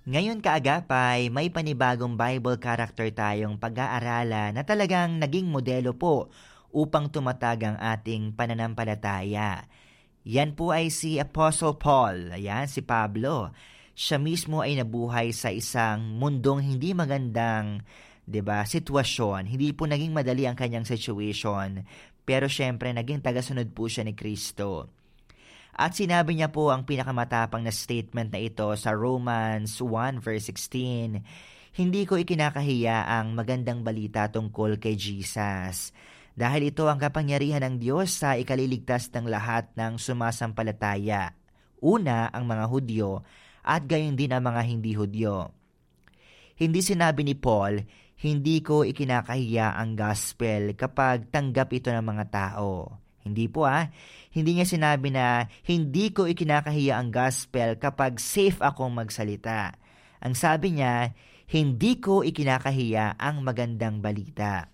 Ngayon kaagapay, may panibagong Bible character tayong pag-aaralan na talagang naging modelo po upang tumatag ang ating pananampalataya. Yan po ay si Apostle Paul, ayan, si Pablo. Siya mismo ay nabuhay sa isang mundong hindi magandang, 'di ba, sitwasyon. Hindi po naging madali ang kanyang situation, pero syempre naging tagasunod po siya ni Kristo. At sinabi niya po ang pinakamatapang na statement na ito sa Romans 1 verse 16, "Hindi ko ikinakahiya ang magandang balita tungkol kay Jesus, dahil ito ang kapangyarihan ng Diyos sa ikaliligtas ng lahat ng sumasampalataya. Una, ang mga Hudyo, at gayon din ang mga hindi Hudyo." Hindi sinabi ni Paul, "Hindi ko ikinakahiya ang gospel kapag tanggap ito ng mga tao." Hindi po Hindi niya sinabi na hindi ko ikinakahiya ang gospel kapag safe akong magsalita. Ang sabi niya, hindi ko ikinakahiya ang magandang balita.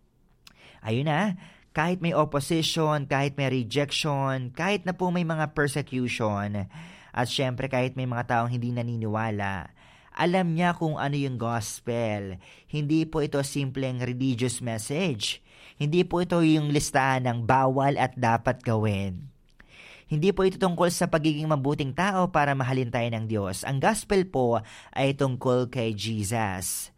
Ayun kahit may opposition, kahit may rejection, kahit na po may mga persecution, at syempre kahit may mga taong hindi naniniwala, alam niya kung ano yung gospel. Hindi po ito simpleng religious message. Hindi po ito yung listahan ng bawal at dapat gawin. Hindi po ito tungkol sa pagiging mabuting tao para mahalin tayo ng Diyos. Ang gospel po ay tungkol kay Jesus.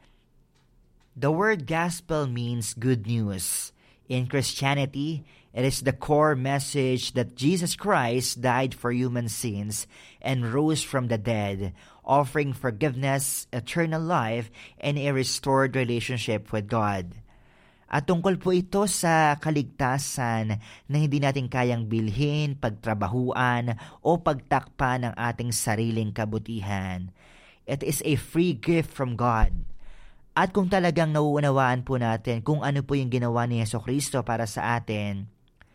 The word gospel means good news. In Christianity, it is the core message that Jesus Christ died for human sins and rose from the dead, offering forgiveness, eternal life, and a restored relationship with God. At tungkol po ito sa kaligtasan na hindi natin kayang bilhin, pagtrabahuan, o pagtakpa ng ating sariling kabutihan. It is a free gift from God. At kung talagang nauunawaan po natin kung ano po yung ginawa ni Jesucristo para sa atin,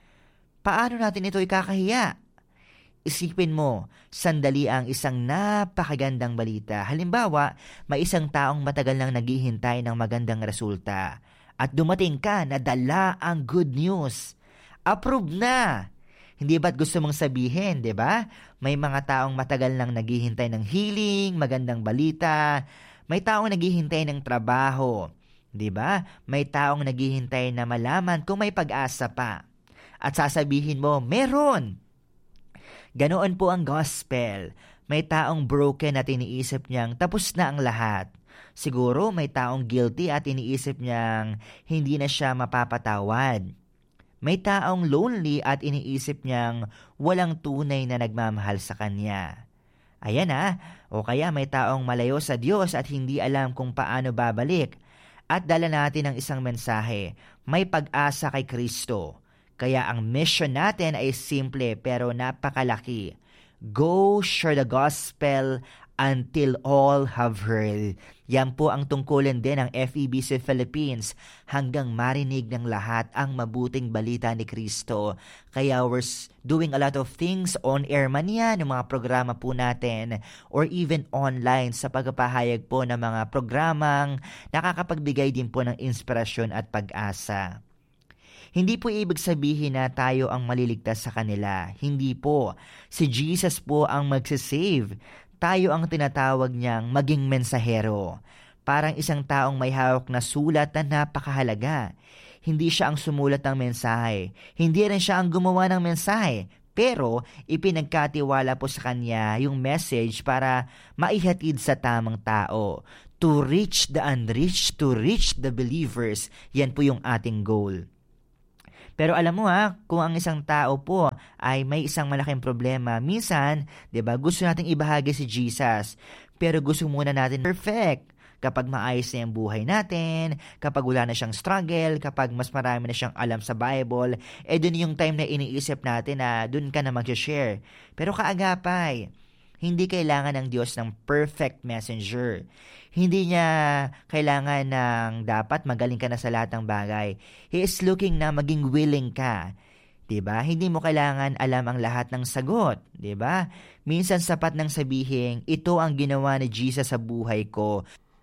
paano natin ito ikakahiya? Isipin mo, sandali ang isang napakagandang balita. Halimbawa, may isang taong matagal nang naghihintay ng magandang resulta. At dumating ka na dala ang good news. Approved na! Hindi ba't gusto mong sabihin, di ba? May mga taong matagal nang naghihintay ng healing, magandang balita. May taong naghihintay ng trabaho. Di ba? May taong naghihintay na malaman kung may pag-asa pa. At sasabihin mo, meron! Ganoon po ang gospel. May taong broken at iniisip niyang tapos na ang lahat. Siguro may taong guilty at iniisip niyang hindi na siya mapapatawad. May taong lonely at iniisip niyang walang tunay na nagmamahal sa kanya. Ayan o kaya may taong malayo sa Diyos at hindi alam kung paano babalik. At dala natin ang isang mensahe, may pag-asa kay Kristo. Kaya ang mission natin ay simple pero napakalaki. Go share the gospel until all have heard. Yan po ang tungkulin din ng FEBC Philippines hanggang marinig ng lahat ang mabuting balita ni Kristo. Kaya we're doing a lot of things on air man yan, yung mga programa po natin, or even online sa pagpapahayag po ng mga programang nakakapagbigay din po ng inspirasyon at pag-asa. Hindi po ibig sabihin na tayo ang maliligtas sa kanila. Hindi po. Si Jesus po ang magsisave. Tayo ang tinatawag niyang maging mensahero. Parang isang taong may hawak na sulat na napakahalaga. Hindi siya ang sumulat ng mensahe. Hindi rin siya ang gumawa ng mensahe. Pero ipinagkatiwala po sa kanya yung message para maihatid sa tamang tao. To reach the unreached, to reach the believers. Yan po yung ating goal. Pero alam mo kung ang isang tao po ay may isang malaking problema, minsan, 'di ba, gusto nating ibahagi si Jesus, pero gusto muna natin perfect. Kapag maayos na yung buhay natin, kapag wala na siyang struggle, kapag mas marami na siyang alam sa Bible, dun yung time na iniisip natin na dun ka na mag-share. Pero kaagapay, hindi kailangan ng Diyos ng perfect messenger. Hindi niya kailangan ng dapat magaling ka na sa lahat ng bagay. He is looking na maging willing ka. 'Di ba? Hindi mo kailangan alam ang lahat ng sagot, 'di ba? Minsan sapat nang sabihin, ito ang ginawa ni Jesus sa buhay ko.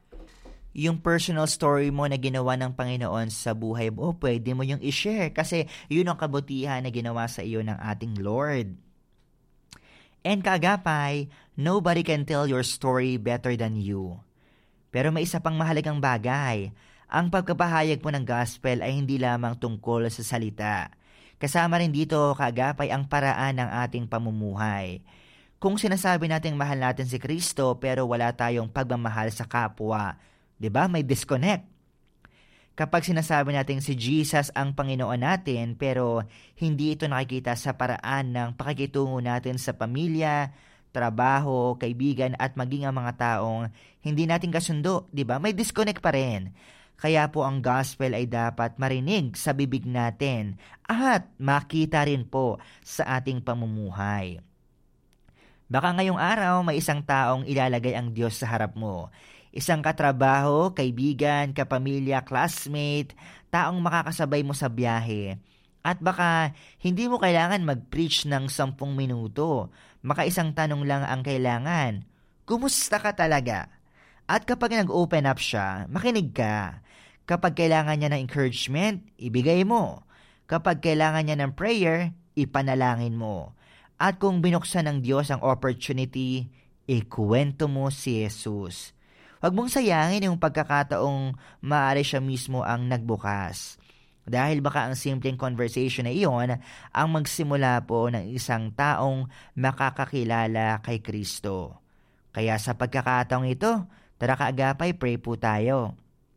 Yung personal story mo na ginawa ng Panginoon sa buhay mo, pwede mo yung i-share kasi yun ang kabutihan na ginawa sa iyo ng ating Lord. And kaagapay, Nobody can tell your story better than you. Pero may isa pang mahalagang bagay. Ang pagpapahayag po ng gospel ay hindi lamang tungkol sa salita. Kasama rin dito, kaagapay, ang paraan ng ating pamumuhay. Kung sinasabi natin mahal natin si Kristo pero wala tayong pagmamahal sa kapwa, 'di ba? May disconnect. Kapag sinasabi natin si Jesus ang Panginoon natin pero hindi ito nakikita sa paraan ng pakikitungo natin sa pamilya, trabaho, kaibigan at maging ang mga taong hindi natin kasundo, 'di ba? May disconnect pa rin. Kaya po ang gospel ay dapat marinig sa bibig natin at makita rin po sa ating pamumuhay. Baka ngayong araw may isang taong ilalagay ang Diyos sa harap mo. Isang katrabaho, kaibigan, kapamilya, classmate, taong makakasabay mo sa biyahe. At baka hindi mo kailangan mag-preach ng 10 minuto. Baka isang tanong lang ang kailangan. Kumusta ka talaga? At kapag nag-open up siya, makinig ka. Kapag kailangan niya ng encouragement, ibigay mo. Kapag kailangan niya ng prayer, ipanalangin mo. At kung binuksan ng Diyos ang opportunity, ikuwento mo si Jesus. Huwag mong sayangin yung pagkakataong maaari siya mismo ang nagbukas. Dahil baka ang simpleng conversation na iyon ang magsimula po ng isang taong makakakilala kay Kristo. Kaya sa pagkakataong ito, tara kaagapay, pray po tayo.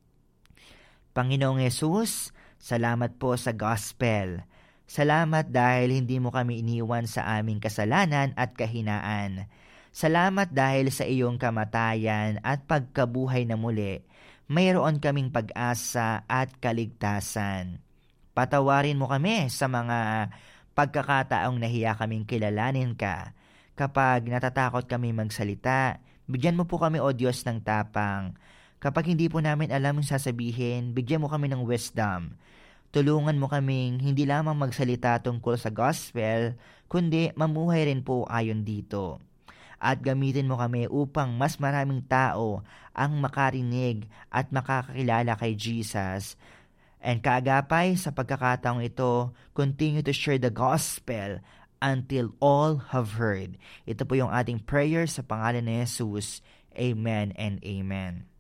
Panginoong Yesus, salamat po sa gospel. Salamat dahil hindi mo kami iniwan sa aming kasalanan at kahinaan. Salamat dahil sa iyong kamatayan at pagkabuhay na muli, mayroon kaming pag-asa at kaligtasan. Patawarin mo kami sa mga pagkakataong nahiya kaming kilalanin ka. Kapag natatakot kami magsalita, bigyan mo po kami, O Diyos, ng tapang. Kapag hindi po namin alam yung sasabihin, bigyan mo kami ng wisdom. Tulungan mo kaming hindi lamang magsalita tungkol sa gospel, kundi mamuhay rin po ayon dito. At gamitin mo kami upang mas maraming tao ang makarinig at makakakilala kay Jesus. And kaagapay, sa pagkakataong ito, continue to share the gospel until all have heard. Ito po yung ating prayer sa pangalan ni Jesus. Amen and amen.